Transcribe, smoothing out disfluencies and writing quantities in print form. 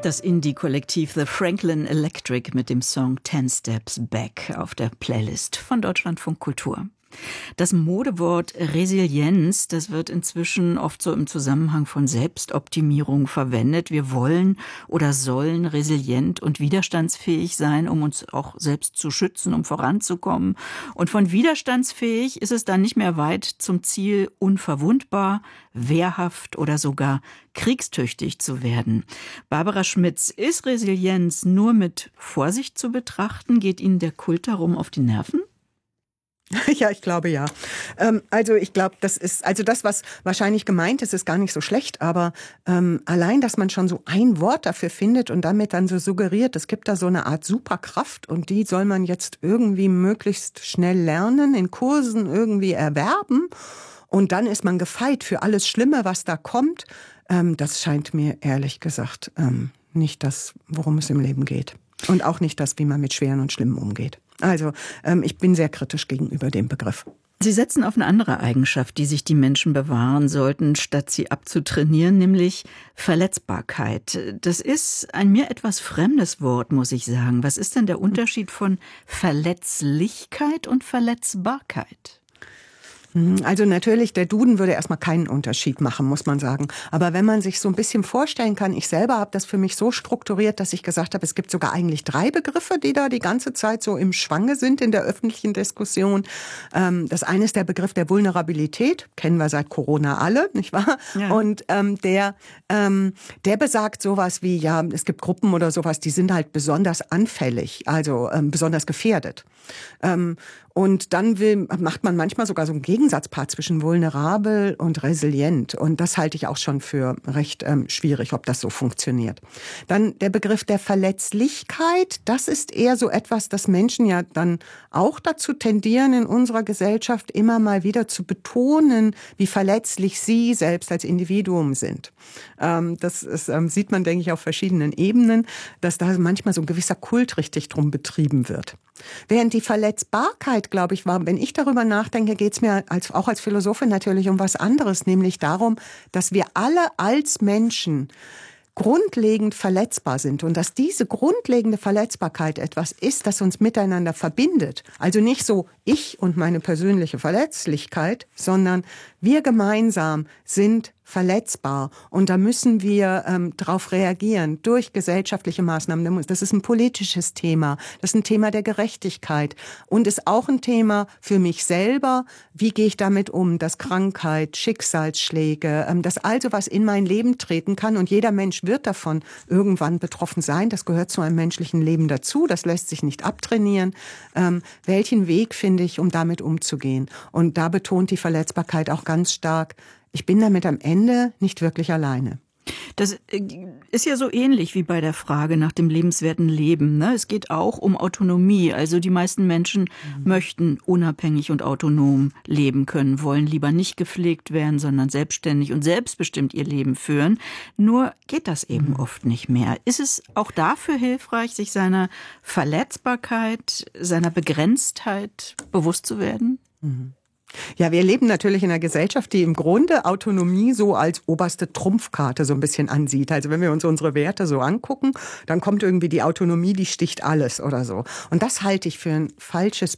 Das Indie-Kollektiv The Franklin Electric mit dem Song 10 Steps Back auf der Playlist von Deutschlandfunk Kultur. Das Modewort Resilienz, das wird inzwischen oft so im Zusammenhang von Selbstoptimierung verwendet. Wir wollen oder sollen resilient und widerstandsfähig sein, um uns auch selbst zu schützen, um voranzukommen. Und von widerstandsfähig ist es dann nicht mehr weit zum Ziel, unverwundbar, wehrhaft oder sogar kriegstüchtig zu werden. Barbara Schmitz, ist Resilienz nur mit Vorsicht zu betrachten? Geht Ihnen der Kult darum auf die Nerven? Ja, ich glaube ja. Also ich glaube, das, was wahrscheinlich gemeint ist, ist gar nicht so schlecht, aber allein, dass man schon so ein Wort dafür findet und damit dann so suggeriert, es gibt da so eine Art Superkraft und die soll man jetzt irgendwie möglichst schnell lernen, in Kursen irgendwie erwerben und dann ist man gefeit für alles Schlimme, was da kommt. Das scheint mir ehrlich gesagt nicht das, worum es im Leben geht. Und auch nicht das, wie man mit Schweren und Schlimmen umgeht. Also ich bin sehr kritisch gegenüber dem Begriff. Sie setzen auf eine andere Eigenschaft, die sich die Menschen bewahren sollten, statt sie abzutrainieren, nämlich Verletzbarkeit. Das ist ein mir etwas fremdes Wort, muss ich sagen. Was ist denn der Unterschied von Verletzlichkeit und Verletzbarkeit? Also natürlich, der Duden würde erstmal keinen Unterschied machen, muss man sagen. Aber wenn man sich so ein bisschen vorstellen kann, ich selber habe das für mich so strukturiert, dass ich gesagt habe, es gibt sogar eigentlich 3 Begriffe, die da die ganze Zeit so im Schwange sind in der öffentlichen Diskussion. Das eine ist der Begriff der Vulnerabilität, kennen wir seit Corona alle, nicht wahr? Ja. Und der besagt sowas wie, ja, es gibt Gruppen oder sowas, die sind halt besonders anfällig, also besonders gefährdet. Und dann macht man manchmal sogar so einen Gegensatzpaar zwischen vulnerabel und resilient. Und das halte ich auch schon für recht schwierig, ob das so funktioniert. Dann der Begriff der Verletzlichkeit. Das ist eher so etwas, das Menschen ja dann auch dazu tendieren, in unserer Gesellschaft immer mal wieder zu betonen, wie verletzlich sie selbst als Individuum sind. Sieht man, denke ich, auf verschiedenen Ebenen, dass da manchmal so ein gewisser Kult richtig drum betrieben wird. Während die Verletzbarkeit, glaube ich, wenn ich darüber nachdenke, geht es mir auch als Philosophin natürlich um was anderes, nämlich darum, dass wir alle als Menschen grundlegend verletzbar sind und dass diese grundlegende Verletzbarkeit etwas ist, das uns miteinander verbindet. Also nicht so ich und meine persönliche Verletzlichkeit, sondern wir gemeinsam sind verletzbar und da müssen wir darauf reagieren durch gesellschaftliche Maßnahmen. Das ist ein politisches Thema, das ist ein Thema der Gerechtigkeit und ist auch ein Thema für mich selber. Wie gehe ich damit um, dass Krankheit, Schicksalsschläge, dass also was in mein Leben treten kann und jeder Mensch wird davon irgendwann betroffen sein. Das gehört zu einem menschlichen Leben dazu, das lässt sich nicht abtrainieren. Welchen Weg finde ich, um damit umzugehen? Und da betont die Verletzbarkeit auch ganz stark, ich bin damit am Ende nicht wirklich alleine. Das ist ja so ähnlich wie bei der Frage nach dem lebenswerten Leben, ne? Es geht auch um Autonomie. Also die meisten Menschen möchten unabhängig und autonom leben können, wollen lieber nicht gepflegt werden, sondern selbstständig und selbstbestimmt ihr Leben führen. Nur geht das eben oft nicht mehr. Ist es auch dafür hilfreich, sich seiner Verletzbarkeit, seiner Begrenztheit bewusst zu werden? Ja, wir leben natürlich in einer Gesellschaft, die im Grunde Autonomie so als oberste Trumpfkarte so ein bisschen ansieht. Also wenn wir uns unsere Werte so angucken, dann kommt irgendwie die Autonomie, die sticht alles oder so. Und das halte ich für ein falsches